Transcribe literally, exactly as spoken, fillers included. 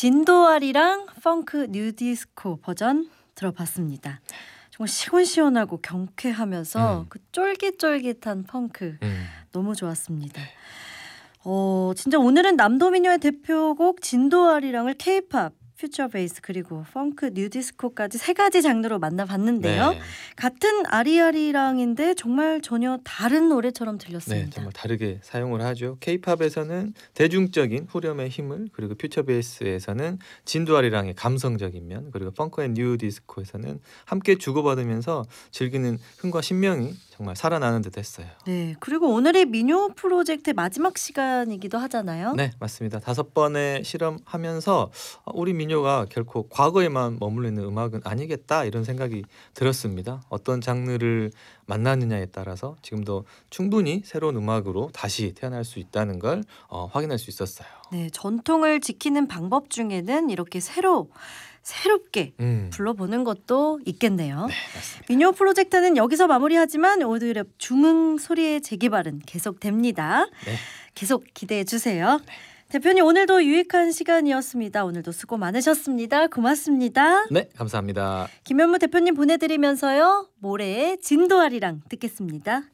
진도아리랑 펑크 뉴디스코 버전 들어봤습니다. 정말 시원시원하고 경쾌하면서 음. 그 쫄깃쫄깃한 펑크 음. 너무 좋았습니다. 어, 진짜 오늘은 남도미녀의 대표곡 진도아리랑을 K-팝, 퓨처 베이스 그리고 펑크 뉴디스코까지 세 가지 장르로 만나봤는데요. 네. 같은 아리아리랑인데 정말 전혀 다른 노래처럼 들렸습니다. 네, 정말 다르게 사용을 하죠. K-팝에서는 대중적인 후렴의 힘을, 그리고 퓨처베이스에서는 진도아리랑의 감성적인 면, 그리고 펑크 앤 뉴 디스코에서는 함께 주고받으면서 즐기는 흥과 신명이 정말 살아나는 듯 했어요. 네, 그리고 오늘이 미녀 프로젝트의 마지막 시간이기도 하잖아요. 네, 맞습니다. 다섯 번의 실험하면서 우리 민요가 결코 과거에만 머물러 있는 음악은 아니겠다 이런 생각이 들었습니다. 어떤 장르를 만나느냐에 따라서 지금도 충분히 새로운 음악으로 다시 태어날 수 있다는 걸 어, 확인할 수 있었어요. 네, 전통을 지키는 방법 중에는 이렇게 새로 새롭게 음. 불러보는 것도 있겠네요. 네, 맞습니다. 미녀 프로젝트는 여기서 마무리하지만 오디오랩 중흥 소리의 재개발은 계속됩니다. 네. 계속 기대해 주세요. 대표님 오늘도 유익한 시간이었습니다. 오늘도 수고 많으셨습니다. 고맙습니다. 네, 감사합니다. 김현무 대표님 보내드리면서요. 모레의 진도아리랑 듣겠습니다.